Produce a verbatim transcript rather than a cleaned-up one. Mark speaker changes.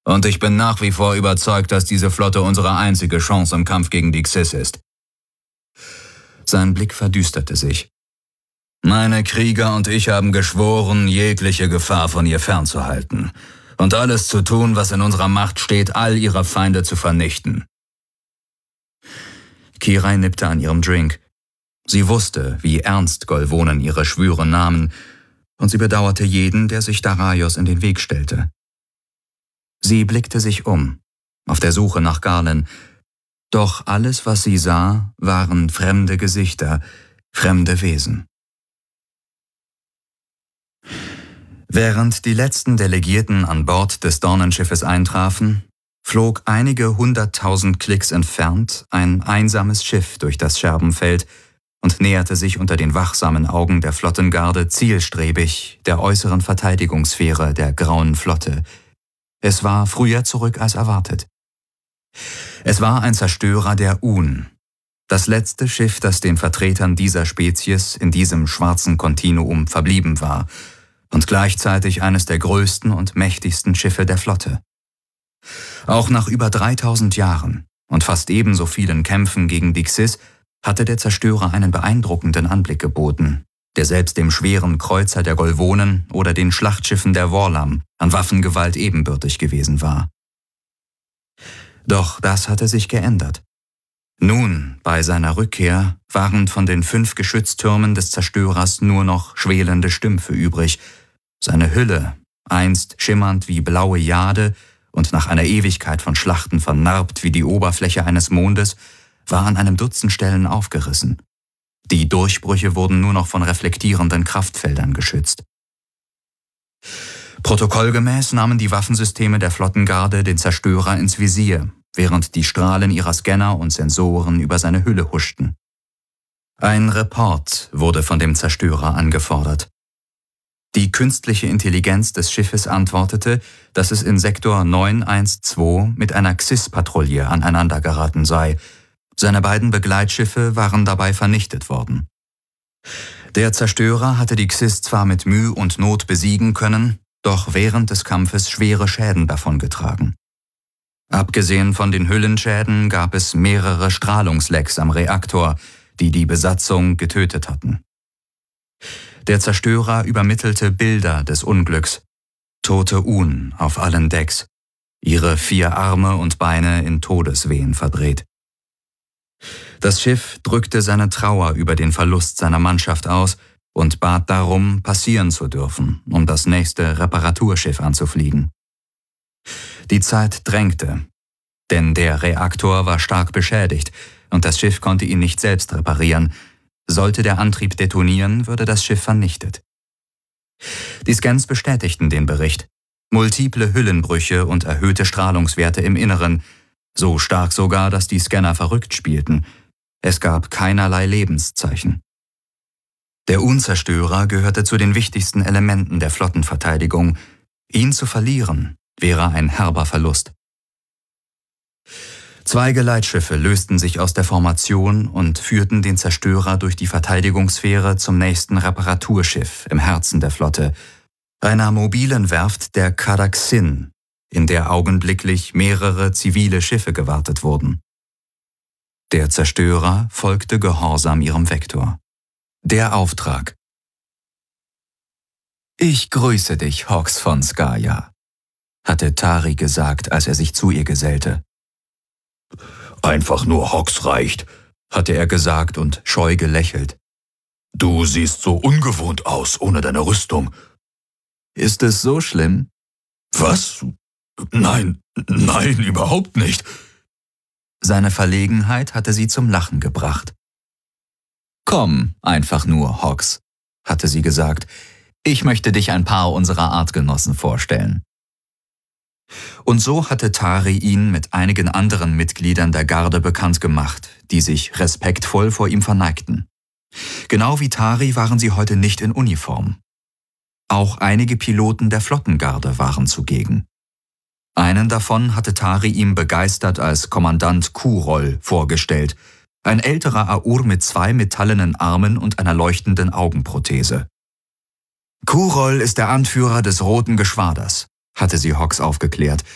Speaker 1: Und ich bin nach wie vor überzeugt, dass diese Flotte unsere einzige Chance im Kampf gegen die Xyz ist. Sein Blick verdüsterte sich. Meine Krieger und ich haben geschworen, jegliche Gefahr von ihr fernzuhalten und alles zu tun, was in unserer Macht steht, all ihre Feinde zu vernichten. Kirai nippte an ihrem Drink. Sie wusste, wie ernst Golvonen ihre Schwüre nahmen, und sie bedauerte jeden, der sich Daraios in den Weg stellte. Sie blickte sich um, auf der Suche nach Garlen, doch alles, was sie sah, waren fremde Gesichter, fremde Wesen. Während die letzten Delegierten an Bord des Dornenschiffes eintrafen, flog einige hunderttausend Klicks entfernt ein einsames Schiff durch das Scherbenfeld und näherte sich unter den wachsamen Augen der Flottengarde zielstrebig der äußeren Verteidigungssphäre der Grauen Flotte. Es war früher zurück als erwartet. Es war ein Zerstörer der Un, das letzte Schiff, das den Vertretern dieser Spezies in diesem schwarzen Kontinuum verblieben war und gleichzeitig eines der größten und mächtigsten Schiffe der Flotte. Auch nach über dreitausend Jahren und fast ebenso vielen Kämpfen gegen die Xyz hatte der Zerstörer einen beeindruckenden Anblick geboten, der selbst dem schweren Kreuzer der Golvonen oder den Schlachtschiffen der Worlam an Waffengewalt ebenbürtig gewesen war. Doch das hatte sich geändert. Nun, bei seiner Rückkehr, waren von den fünf Geschütztürmen des Zerstörers nur noch schwelende Stümpfe übrig. Seine Hülle, einst schimmernd wie blaue Jade und nach einer Ewigkeit von Schlachten vernarbt wie die Oberfläche eines Mondes, war an einem Dutzend Stellen aufgerissen. Die Durchbrüche wurden nur noch von reflektierenden Kraftfeldern geschützt. Protokollgemäß nahmen die Waffensysteme der Flottengarde den Zerstörer ins Visier, während die Strahlen ihrer Scanner und Sensoren über seine Hülle huschten. Ein Report wurde von dem Zerstörer angefordert. Die künstliche Intelligenz des Schiffes antwortete, dass es in Sektor neun eins zwei mit einer Xyz-Patrouille aneinandergeraten sei. Seine beiden Begleitschiffe waren dabei vernichtet worden. Der Zerstörer hatte die Xyz zwar mit Mühe und Not besiegen können, doch während des Kampfes schwere Schäden davongetragen. Abgesehen von den Hüllenschäden gab es mehrere Strahlungslecks am Reaktor, die die Besatzung getötet hatten. Der Zerstörer übermittelte Bilder des Unglücks, tote Un auf allen Decks, ihre vier Arme und Beine in Todeswehen verdreht. Das Schiff drückte seine Trauer über den Verlust seiner Mannschaft aus und bat darum, passieren zu dürfen, um das nächste Reparaturschiff anzufliegen. Die Zeit drängte, denn der Reaktor war stark beschädigt und das Schiff konnte ihn nicht selbst reparieren. Sollte der Antrieb detonieren, würde das Schiff vernichtet. Die Scans bestätigten den Bericht. Multiple Hüllenbrüche und erhöhte Strahlungswerte im Inneren, so stark sogar, dass die Scanner verrückt spielten. Es gab keinerlei Lebenszeichen. Der Unzerstörer gehörte zu den wichtigsten Elementen der Flottenverteidigung. Ihn zu verlieren wäre ein herber Verlust. Zwei Geleitschiffe lösten sich aus der Formation und führten den Zerstörer durch die Verteidigungssphäre zum nächsten Reparaturschiff im Herzen der Flotte, einer mobilen Werft der Caraxin, in der augenblicklich mehrere zivile Schiffe gewartet wurden. Der Zerstörer folgte gehorsam ihrem Vektor. Der Auftrag. »Ich grüße dich, Hox von Skaya«, hatte Tari gesagt, als er sich zu ihr gesellte.
Speaker 2: »Einfach nur Hox reicht«,
Speaker 1: hatte er gesagt und scheu gelächelt.
Speaker 2: »Du siehst so ungewohnt aus, ohne deine Rüstung.«
Speaker 1: »Ist es so schlimm?«
Speaker 2: »Was? Nein, nein, überhaupt nicht.«
Speaker 1: Seine Verlegenheit hatte sie zum Lachen gebracht. »Komm, einfach nur, Hox«, hatte sie gesagt. »Ich möchte dich ein paar unserer Artgenossen vorstellen.« Und so hatte Tari ihn mit einigen anderen Mitgliedern der Garde bekannt gemacht, die sich respektvoll vor ihm verneigten. Genau wie Tari waren sie heute nicht in Uniform. Auch einige Piloten der Flottengarde waren zugegen. Einen davon hatte Tari ihm begeistert als Kommandant Kurol vorgestellt, ein älterer Aur mit zwei metallenen Armen und einer leuchtenden Augenprothese. Kurol ist der Anführer des Roten Geschwaders, hatte sie Hox aufgeklärt,